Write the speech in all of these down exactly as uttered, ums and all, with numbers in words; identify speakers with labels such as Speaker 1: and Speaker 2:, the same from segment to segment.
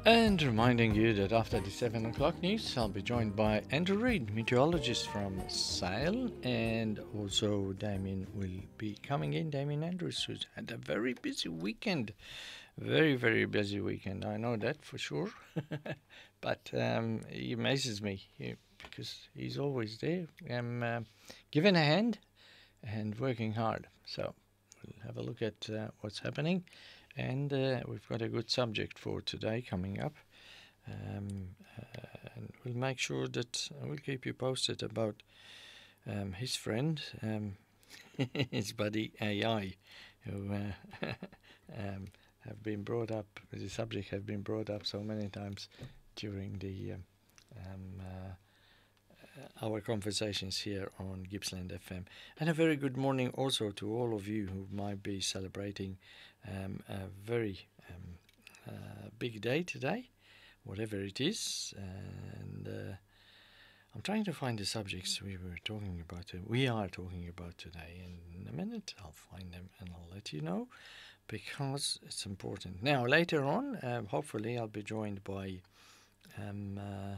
Speaker 1: And reminding you that after the seven o'clock news, I'll be joined by Andrew Reid, meteorologist from SAIL, and also Damien will be coming in. Damien Andrews, who's had a very busy weekend. Very, very busy weekend. I know that for sure. But um, he amazes me he, because he's always there, um, uh, giving a hand and working hard. So we'll have a look at uh, what's happening. And uh, we've got a good subject for today coming up. Um, uh, and we'll make sure that we'll keep you posted about um, his friend, um, his buddy A I, who uh, um, have been brought up, the subject have been brought up so many times during the um, um, uh, our conversations here on Gippsland F M. And a very good morning also to all of you who might be celebrating um, a very um, uh, big day today, whatever it is. And uh, I'm trying to find the subjects we were talking about, uh, we are talking about today. And in a minute I'll find them and I'll let you know, because it's important. Now, later on, um, hopefully I'll be joined by um, uh,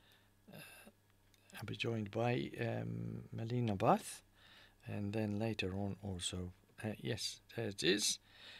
Speaker 1: I'll be joined by um, Melina Bath, and then later on also, uh, yes, there it is.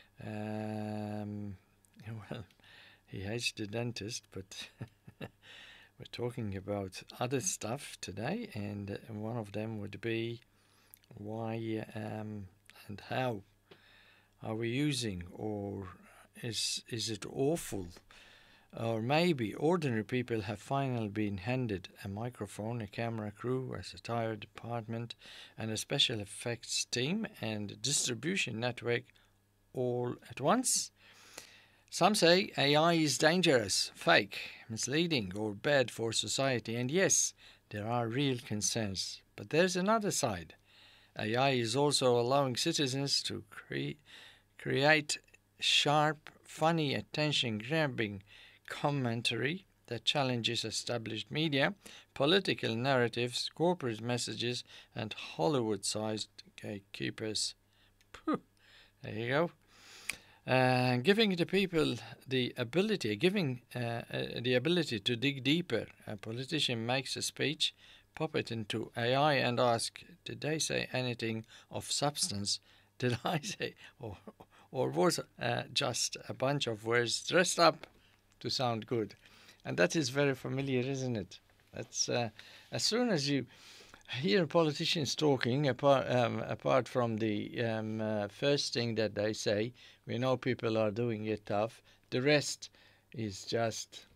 Speaker 1: Um, well, he hates the dentist, but we're talking about other stuff today, and uh, one of them would be why um, and how are we using, or is is it awful? Or maybe ordinary people have finally been handed a microphone, a camera crew, a satire department, and a special effects team and distribution network all at once. Some say A I is dangerous, fake, misleading, or bad for society. And yes, there are real concerns. But there's another side. A I is also allowing citizens to cre- create sharp, funny, attention-grabbing commentary that challenges established media, political narratives, corporate messages, and Hollywood-sized gatekeepers. Phew, there you go. Uh, giving the people the ability, giving uh, uh, the ability to dig deeper. A politician makes a speech, pop it into A I, and ask, "Did they say anything of substance? Did I say, or or was uh, just a bunch of words dressed up to sound good?" And that is very familiar, isn't it? That's uh, as soon as you hear politicians talking, apart um, apart from the um, uh, first thing that they say, we know people are doing it tough. The rest is just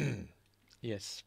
Speaker 1: yes.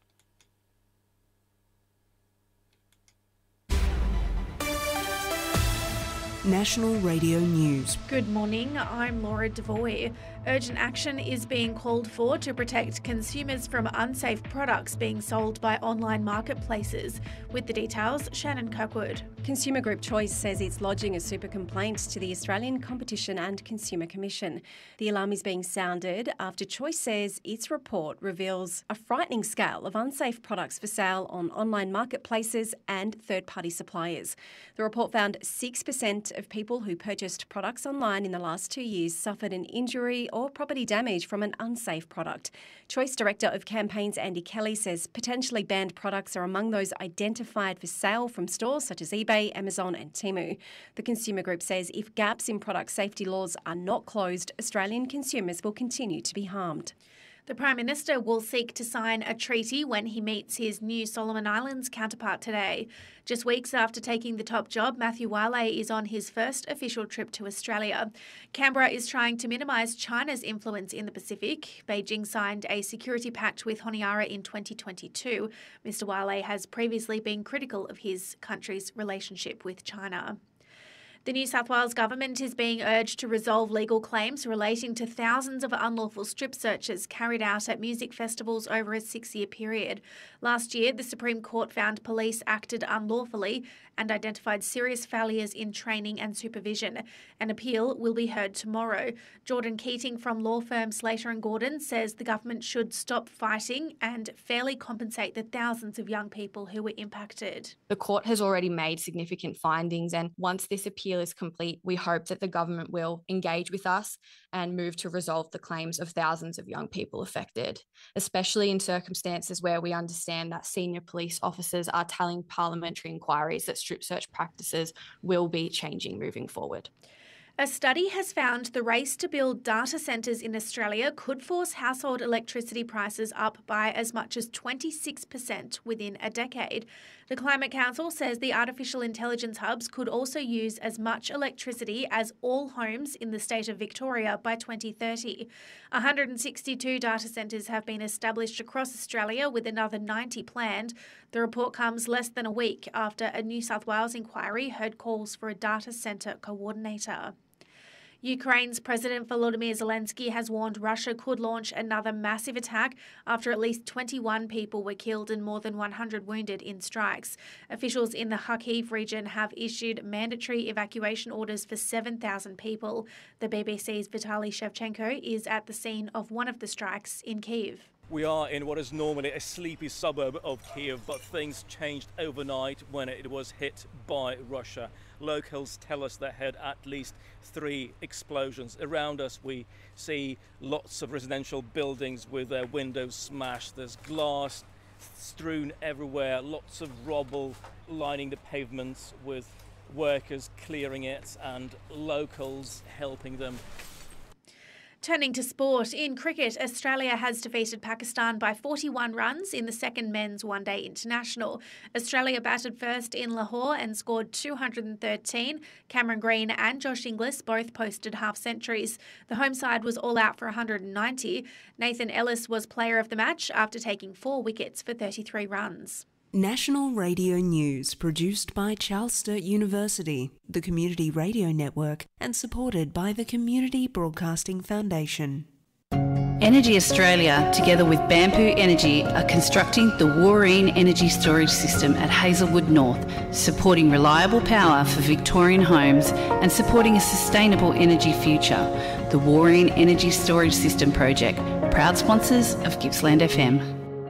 Speaker 2: National Radio News.
Speaker 3: Good morning, I'm Laura Devoy. Urgent action is being called for to protect consumers from unsafe products being sold by online marketplaces. With the details, Shannon Kirkwood.
Speaker 4: Consumer Group Choice says it's lodging a super complaint to the Australian Competition and Consumer Commission. The alarm is being sounded after Choice says its report reveals a frightening scale of unsafe products for sale on online marketplaces and third-party suppliers. The report found six percent of people who purchased products online in the last two years suffered an injury or property damage from an unsafe product. Choice Director of Campaigns Andy Kelly says potentially banned products are among those identified for sale from stores such as eBay, Amazon and Temu. The Consumer Group says if gaps in product safety laws are not closed, Australian consumers will continue to be harmed.
Speaker 3: The Prime Minister will seek to sign a treaty when he meets his new Solomon Islands counterpart today. Just weeks after taking the top job, Matthew Wale is on his first official trip to Australia. Canberra is trying to minimise China's influence in the Pacific. Beijing signed a security pact with Honiara in twenty twenty-two. Mister Wale has previously been critical of his country's relationship with China. The New South Wales government is being urged to resolve legal claims relating to thousands of unlawful strip searches carried out at music festivals over a six-year period. Last year, the Supreme Court found police acted unlawfully and identified serious failures in training and supervision. An appeal will be heard tomorrow. Jordan Keating from law firm Slater and Gordon says the government should stop fighting and fairly compensate the thousands of young people who were impacted.
Speaker 5: The court has already made significant findings, and once this appeal is complete, we hope that the government will engage with us and move to resolve the claims of thousands of young people affected, especially in circumstances where we understand that senior police officers are telling parliamentary inquiries that strip search practices will be changing moving forward.
Speaker 3: A study has found the race to build data centres in Australia could force household electricity prices up by as much as twenty-six percent within a decade. The Climate Council says the artificial intelligence hubs could also use as much electricity as all homes in the state of Victoria by twenty thirty. one hundred sixty-two data centres have been established across Australia, with another ninety planned. The report comes less than a week after a New South Wales inquiry heard calls for a data centre coordinator. Ukraine's President Volodymyr Zelensky has warned Russia could launch another massive attack after at least twenty-one people were killed and more than one hundred wounded in strikes. Officials in the Kharkiv region have issued mandatory evacuation orders for seven thousand people. The B B C's Vitaly Shevchenko is at the scene of one of the strikes in Kyiv.
Speaker 6: We are in what is normally a sleepy suburb of Kyiv, but things changed overnight when it was hit by Russia. Locals tell us they had at least three explosions. Around us we see lots of residential buildings with their windows smashed. There's glass strewn everywhere, lots of rubble lining the pavements, with workers clearing it and locals helping them.
Speaker 3: Turning to sport, in cricket, Australia has defeated Pakistan by forty-one runs in the second men's one-day international. Australia batted first in Lahore and scored two hundred thirteen. Cameron Green and Josh Inglis both posted half-centuries. The home side was all out for one hundred ninety. Nathan Ellis was player of the match after taking four wickets for thirty-three runs.
Speaker 2: National Radio News, produced by Charles Sturt University, the Community Radio Network, and supported by the Community Broadcasting Foundation.
Speaker 7: Energy Australia, together with Bamboo Energy, are constructing the Wooreen Energy Storage System at Hazelwood North, supporting reliable power for Victorian homes and supporting a sustainable energy future. The Wooreen Energy Storage System project, proud sponsors of Gippsland F M.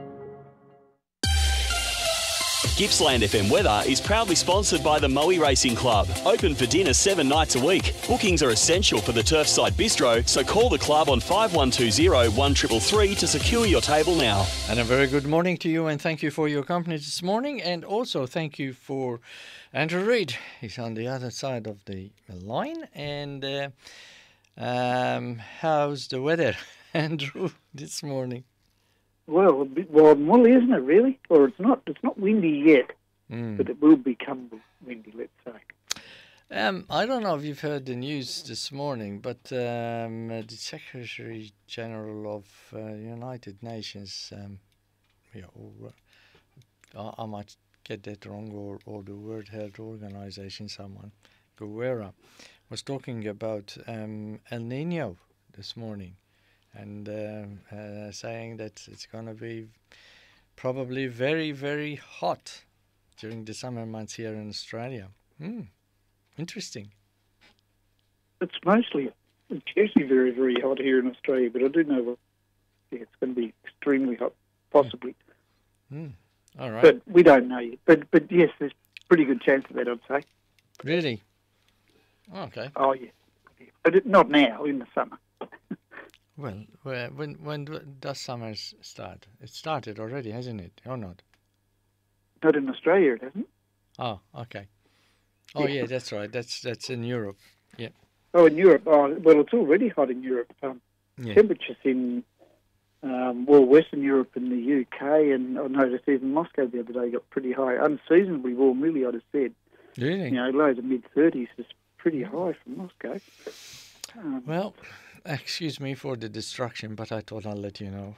Speaker 8: Gippsland F M weather is proudly sponsored by the Moe Racing Club. Open for dinner seven nights a week. Bookings are essential for the Turfside Bistro, so call the club on five one two zero, one three three three to secure your table now.
Speaker 1: And a very good morning to you, and thank you for your company this morning. And also thank you for Andrew Reid. He's on the other side of the line. And uh, um, how's the weather, Andrew, this morning?
Speaker 9: Well, a bit warm, well, isn't it really? Or it's not. It's not windy yet,
Speaker 1: Mm.
Speaker 9: but it will become windy. Let's say.
Speaker 1: Um, I don't know if you've heard the news this morning, but um, uh, the Secretary General of uh, United Nations, um, yeah, or, uh, I might get that wrong, or, or the World Health Organization, someone, Guerra, was talking about um, El Nino this morning. And uh, uh, saying that it's going to be probably very, very hot during the summer months here in Australia. Hmm. Interesting.
Speaker 9: It's mostly, it's usually very, very hot here in Australia, but I do know that yeah, it's going to be extremely hot, possibly.
Speaker 1: Hmm. All right.
Speaker 9: But we don't know yet. But but yes, there's a pretty good chance of that, I'd say.
Speaker 1: Really? Okay.
Speaker 9: Oh yeah, yeah. But it, not now in the summer.
Speaker 1: Well, where- when when do- does summer s- start? It started already, hasn't it? Or not?
Speaker 9: Not in Australia, it hasn't.
Speaker 1: Oh, okay. Oh,
Speaker 9: Yeah.
Speaker 1: yeah, that's right. That's that's in Europe. Yeah.
Speaker 9: Oh, in Europe. Oh, well, it's already hot in Europe. Um,
Speaker 1: Yeah.
Speaker 9: Temperatures in um, well, Western Europe and the U K, and I noticed even Moscow the other day got pretty high, unseasonably warm. Really, I'd have said.
Speaker 1: Really?
Speaker 9: You know, low to mid thirties is pretty high for Moscow. Um,
Speaker 1: Well, excuse me for the distraction, but I thought I'll let you know.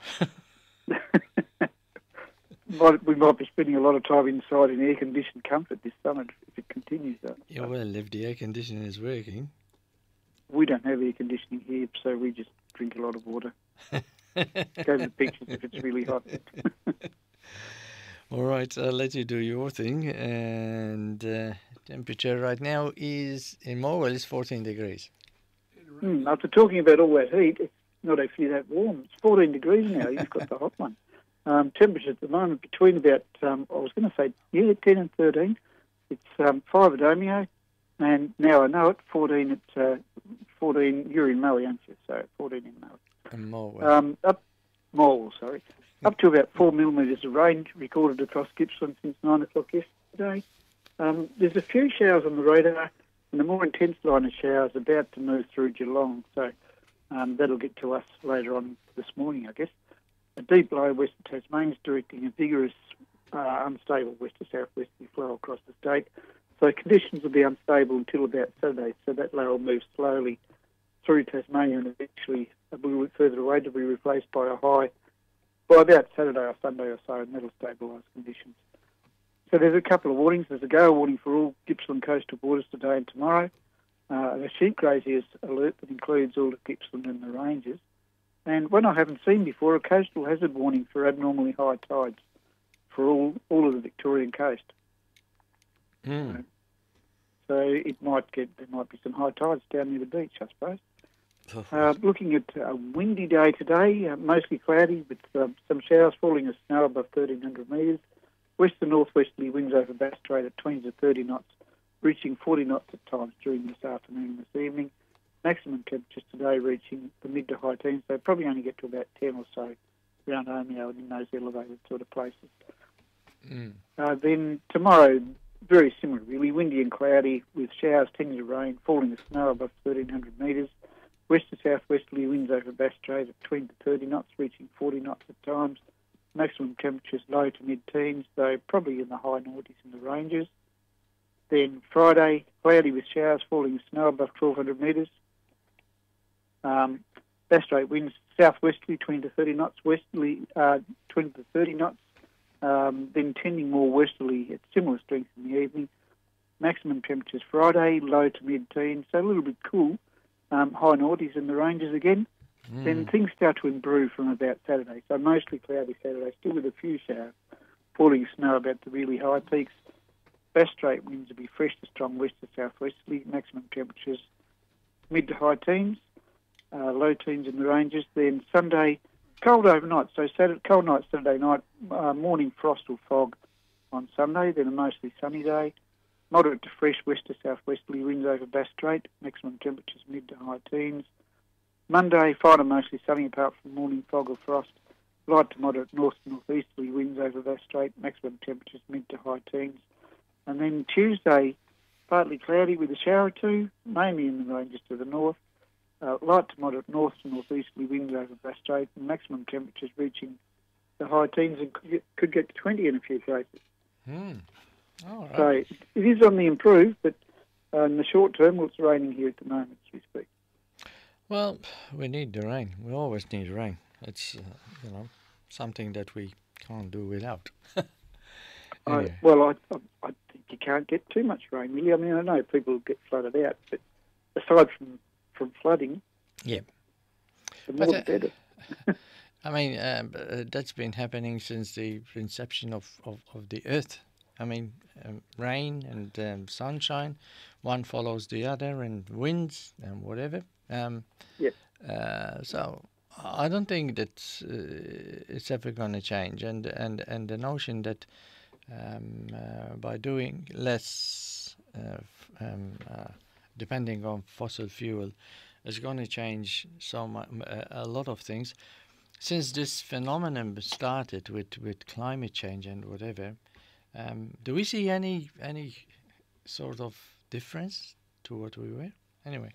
Speaker 9: might, we might be spending a lot of time inside in air-conditioned comfort this summer if it continues. Though.
Speaker 1: Yeah, well, if the air conditioning is working.
Speaker 9: We don't have air conditioning here, so we just drink a lot of water. Go to the beaches if it's really hot.
Speaker 1: All right, I'll let you do your thing, and uh, temperature right now is in Morwell is fourteen degrees.
Speaker 9: Mm, after talking about all that heat, it's not actually that warm. It's fourteen degrees now. You've got the hot one. Um, temperature at the moment between about, um, I was going to say, yeah, ten and thirteen. It's um, five at Omeo, and now I know it, fourteen at uh, fourteen. You're in Moe, aren't you? So fourteen in Moe.
Speaker 1: In Morwell.
Speaker 9: Um, up Morwell, sorry. Up to about four millimetres of rain recorded across Gippsland since nine o'clock yesterday. Um, there's a few showers on the radar, and the more intense line of showers about to move through Geelong. So um, that'll get to us later on this morning, I guess. A deep low west of Tasmania is directing a vigorous, uh, unstable west to southwesterly flow across the state. So conditions will be unstable until about Saturday. So that low will move slowly through Tasmania and eventually a little bit further away to be replaced by a high by about Saturday or Sunday or so, and that'll stabilise conditions. So there's a couple of warnings. There's a gale warning for all Gippsland coastal waters today and tomorrow. Uh, and a sheep graziers alert that includes all of Gippsland and the ranges. And one I haven't seen before, a coastal hazard warning for abnormally high tides for all, all of the Victorian coast.
Speaker 1: Mm.
Speaker 9: So it might get, there might be some high tides down near the beach, I suppose. Uh, looking at a windy day today, uh, mostly cloudy with uh, some showers falling as snow above thirteen hundred metres. West to northwesterly winds over Bass Strait at twenty to thirty knots, reaching forty knots at times during this afternoon and this evening. Maximum temperatures today reaching the mid to high teens, so probably only get to about ten or so around Omeo and in those elevated sort of places.
Speaker 1: Mm.
Speaker 9: Uh, then tomorrow, very similar really, windy and cloudy with showers, tending to rain, falling as snow above thirteen hundred metres. West to southwesterly winds over Bass Strait at twenty to thirty knots, reaching forty knots at times. Maximum temperatures low to mid-teens, though probably in the high noughties in the ranges. Then Friday, cloudy with showers, falling snow above twelve hundred metres. Um, Bass Strait winds southwesterly twenty to thirty knots, westerly uh, twenty to thirty knots, um, then tending more westerly at similar strength in the evening. Maximum temperatures Friday, low to mid-teens, so a little bit cool. Um, high noughties in the ranges again. Mm. Then things start to improve from about Saturday. So mostly cloudy Saturday, still with a few showers, falling snow about the really high peaks. Bass Strait winds will be fresh to strong west to southwesterly. Maximum temperatures mid to high teens, uh, low teens in the ranges. Then Sunday, cold overnight. So Saturday, cold night Saturday night, uh, morning frost or fog on Sunday. Then a mostly sunny day. Moderate to fresh west to southwesterly winds over Bass Strait. Maximum temperatures mid to high teens. Monday, fine and mostly sunny apart from morning fog or frost. Light to moderate north to northeasterly winds over Bass Strait. Maximum temperatures mid to high teens. And then Tuesday, partly cloudy with a shower or two, mainly in the ranges to the north. Uh, light to moderate north to northeasterly winds over Bass Strait. And maximum temperatures reaching the high teens and could get, could get to twenty in a few places.
Speaker 1: Mm. All right.
Speaker 9: So it is on the improve, but uh, in the short term, well, it's raining here at the moment as we speak.
Speaker 1: Well, we need the rain. We always need rain. It's, uh, you know, something that we can't do without. Anyway.
Speaker 9: I, well, I, I, I think you can't get too much rain, really. I mean, I know people get flooded out, but aside from, from flooding,
Speaker 1: yeah,
Speaker 9: the more
Speaker 1: but,
Speaker 9: the better.
Speaker 1: I mean, um, uh, that's been happening since the inception of, of, of the Earth. I mean, um, rain and um, sunshine, one follows the other, and winds and whatever. Um,
Speaker 9: yeah.
Speaker 1: Uh, so I don't think that uh, it's ever going to change. And, and, and the notion that um, uh, by doing less, uh, um, uh, depending on fossil fuel, is going to change so much, a lot of things. Since this phenomenon started with, with climate change and whatever, um, do we see any any sort of difference to what we were? Anyway.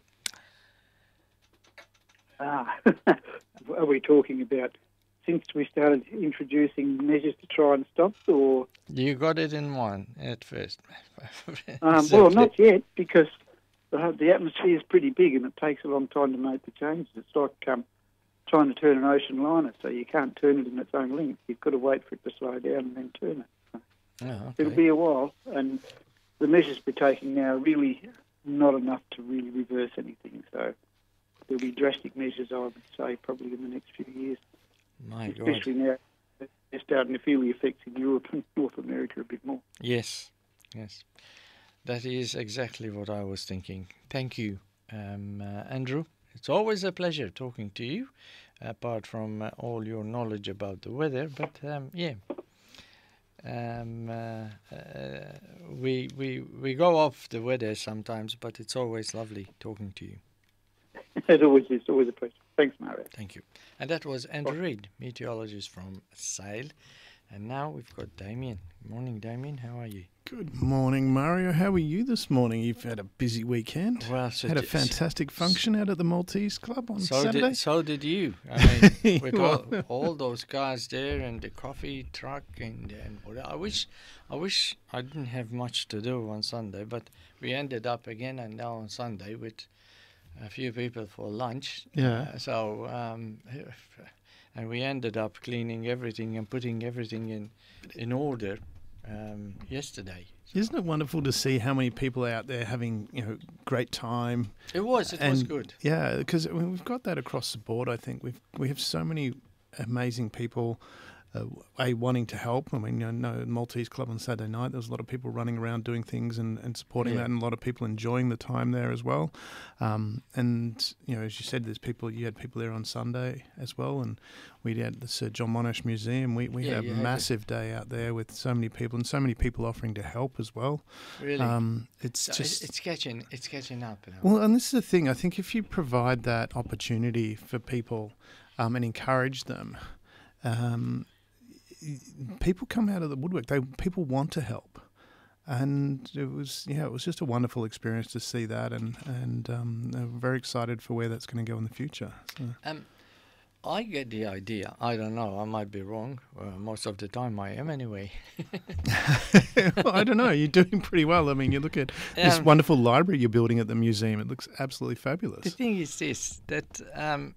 Speaker 9: Ah, are we talking about since we started introducing measures to try and stop, or
Speaker 1: you got it in one at first?
Speaker 9: um, well, not yet, because the, the atmosphere is pretty big, and it takes a long time to make the changes. It's like um, trying to turn an ocean liner, so you can't turn it in its own length. You've got to wait for it to slow down and then turn it. So
Speaker 1: oh, okay.
Speaker 9: It'll be a while, and the measures we're taking now are really not enough to really reverse anything. So there'll be drastic measures, I would say, probably in the next few years.
Speaker 1: My
Speaker 9: Especially
Speaker 1: God.
Speaker 9: now they're starting to feel the effects in Europe and North America a bit more.
Speaker 1: Yes, yes. that is exactly what I was thinking. Thank you, um, uh, Andrew. It's always a pleasure talking to you, apart from uh, all your knowledge about the weather. But um, yeah, um, uh, uh, we we we go off the weather sometimes, but it's always lovely talking to you.
Speaker 9: It always is. Always a pleasure. Thanks, Mario.
Speaker 1: Thank you. And that was Andrew Reid, meteorologist from SAIL. And now we've got Damien. Good morning, Damien. How are you?
Speaker 10: Good morning, Mario. How are you this morning? You've had a busy weekend.
Speaker 1: Well, so
Speaker 10: had a
Speaker 1: d-
Speaker 10: fantastic function out at the Maltese Club on
Speaker 1: so
Speaker 10: Saturday.
Speaker 1: Did, so did you. I mean, with all,
Speaker 10: Well-
Speaker 1: all those guys there and the coffee truck and, and what- I wish, I wish I didn't have much to do on Sunday, but we ended up again and now on Sunday with a few people for lunch.
Speaker 10: Yeah.
Speaker 1: Uh, so. Um, And we ended up cleaning everything and putting everything in in order um, yesterday.
Speaker 10: Isn't it wonderful to see how many people are out there having, you know, great time?
Speaker 1: It was. It was good.
Speaker 10: Yeah, because I mean, we've got that across the board. I think we've we have so many amazing people. Uh, a wanting to help. I mean, you know, Maltese Club on Saturday night, there was a lot of people running around doing things and, and supporting
Speaker 1: Yeah.
Speaker 10: that, and a lot of people enjoying the time there as well. Um, and you know, as you said, there's people. You had people there on Sunday as well, and we had the Sir John Monash Museum. We we
Speaker 1: Yeah,
Speaker 10: had a
Speaker 1: you had
Speaker 10: massive day out there with so many people and so many people offering to help as well.
Speaker 1: Really.
Speaker 10: Um, it's
Speaker 1: So
Speaker 10: just
Speaker 1: it's catching. It's catching up now.
Speaker 10: well, and this is the thing. I think if you provide that opportunity for people um, and encourage them. Um, people come out of the woodwork. They people want to help, and it was yeah, it was just a wonderful experience to see that, and and um, I'm very excited for where that's going to go in the future. So.
Speaker 1: Um, I get the idea. I don't know. I might be wrong. Uh, most of the time, I am anyway.
Speaker 10: Well, I don't know. You're doing pretty well. I mean, you look at this
Speaker 1: Um,
Speaker 10: wonderful library you're building at the museum. It looks absolutely fabulous.
Speaker 1: The thing is this: that um,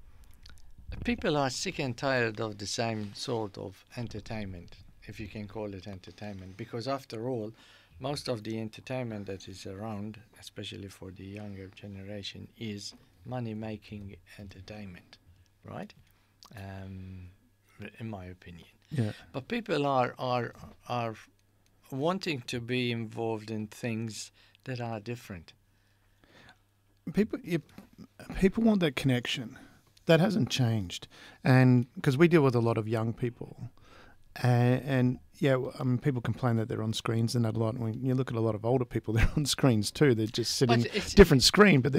Speaker 1: people are sick and tired of the same sort of entertainment, if you can call it entertainment, because after all, most of the entertainment that is around, especially for the younger generation, is money-making entertainment, right? Um, in my opinion.
Speaker 10: Yeah.
Speaker 1: But people are are are wanting to be involved in things that are different.
Speaker 10: People, you, people want that connection. That hasn't changed, and because we deal with a lot of young people, and, and yeah, I mean, people complain that they're on screens and that a lot. When you look at a lot of older people, they're on screens too. They're just sitting
Speaker 1: But it's-
Speaker 10: different screen, but they're